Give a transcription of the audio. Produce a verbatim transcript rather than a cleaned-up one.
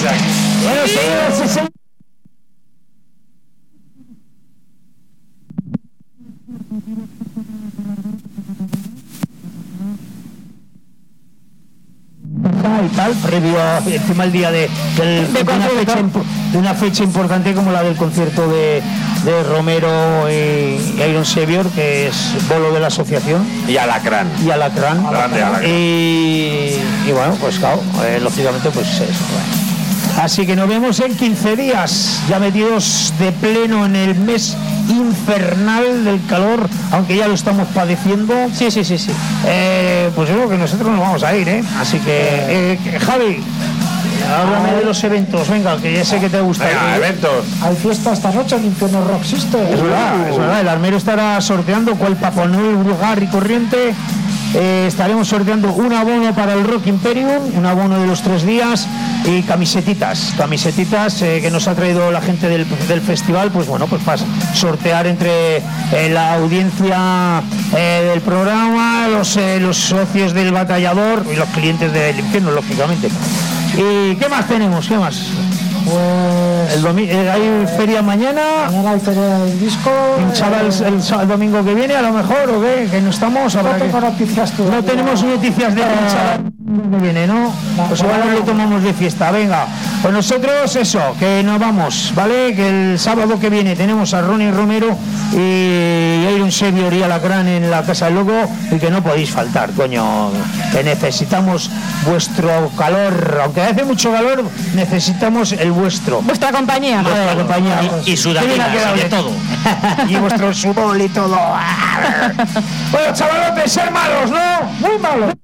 Bueno, señoras y señores. Y tal, previo a, encima el día de, del, de, de, una fecha, de una fecha importante como la del concierto de, de Romero y, y Iron Savior, que es bolo de la asociación, y Alacrán y Alacrán, Grande Alacrán. Y, y bueno, pues claro, eh, lógicamente pues eso, bueno. Así que nos vemos en quince días, ya metidos de pleno en el mes infernal del calor, aunque ya lo estamos padeciendo. Sí, sí, sí, sí. Eh, pues yo creo que nosotros nos vamos a ir, ¿eh? Así que, eh, Javi, háblame de los eventos, venga, que ya sé que te gusta. Venga, eventos. Hay fiesta esta noche en Infierno Rock System. Es verdad, es verdad. El armero estará sorteando cual Papá Noel vulgar y corriente. Eh, estaremos sorteando un abono para el Rock Imperium, un abono de los tres días y camisetitas, camisetitas eh, que nos ha traído la gente del, del festival, pues bueno, pues para sortear entre eh, la audiencia eh, del programa, los, eh, los socios del batallador y los clientes del infierno, lógicamente. ¿Y qué más tenemos? ¿Qué más? Pues el domi- eh, hay feria mañana. Mañana hay feria del disco. Pinchada el, el, el domingo que viene, a lo mejor, o qué, que no estamos. No tengo que... noticias todavía. No tenemos noticias de pinchada que viene, ¿no? No, pues igual no. Lo tomamos de fiesta, venga. Pues nosotros eso, que nos vamos, ¿vale? Que el sábado que viene tenemos a Ronnie Romero y Iron Savior y Alacrán en la Casa del Loco, y que no podéis faltar, coño. Que necesitamos vuestro calor, aunque hace mucho calor, necesitamos el vuestro. Vuestra compañía. Vuestra compañía. Y, y sudadinas, y de todo. Y vuestro sudor y todo. Bueno, chavalotes, ser malos, ¿no? Muy malos.